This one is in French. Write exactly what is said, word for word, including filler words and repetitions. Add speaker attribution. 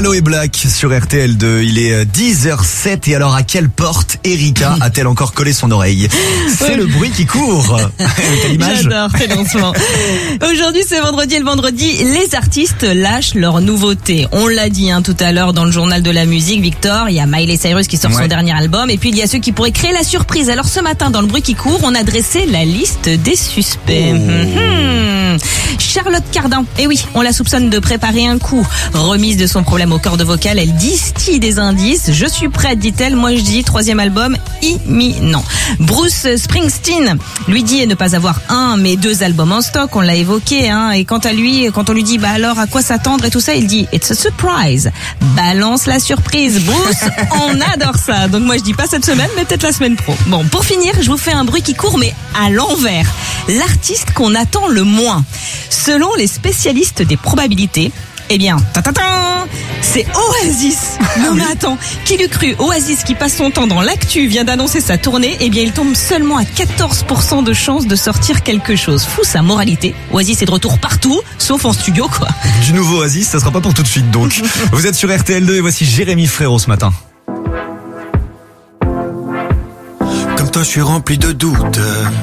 Speaker 1: Aloe Black sur R T L deux, il est dix heures sept et alors à quelle porte Erika a-t-elle encore collé son oreille? C'est oui. Le bruit qui court. T'as l'image?
Speaker 2: J'adore ces lancements. Aujourd'hui c'est vendredi et le vendredi les artistes lâchent leurs nouveautés. On l'a dit hein, tout à l'heure dans le journal de la musique, Victor, il y a Miley Cyrus qui sort ouais. son dernier album et puis il y a ceux qui pourraient créer la surprise. Alors ce matin dans le bruit qui court, on a dressé la liste des suspects. Oh. Mmh. Charlotte Cardin, eh oui, on la soupçonne de préparer un coup. Remise de son problème aux cordes vocales, elle distille des indices. Je suis prête, dit-elle. Moi, je dis troisième album imminent. Bruce Springsteen lui dit ne pas avoir un, mais deux albums en stock. On l'a évoqué, hein. Et quant à lui, quand on lui dit, bah alors, à quoi s'attendre et tout ça, il dit, it's a surprise. Balance la surprise. Bruce, on adore ça. Donc moi, je dis pas cette semaine, mais peut-être la semaine pro. Bon, pour finir, je vous fais un bruit qui court, mais à l'envers. L'artiste qu'on attend le moins. Selon les spécialistes des probabilités, eh bien, ta-ta-ta, c'est Oasis. Non mais attends, qui l'eût cru? Oasis qui passe son temps dans l'actu vient d'annoncer sa tournée. Eh bien, il tombe seulement à quatorze pour cent de chance de sortir quelque chose. Fou sa moralité. Oasis est de retour partout, sauf en studio quoi.
Speaker 1: Du nouveau Oasis, ça sera pas pour tout de suite donc. Vous êtes sur R T L deux et voici Jérémy Frérot ce matin.
Speaker 3: Comme toi, je suis rempli de doutes.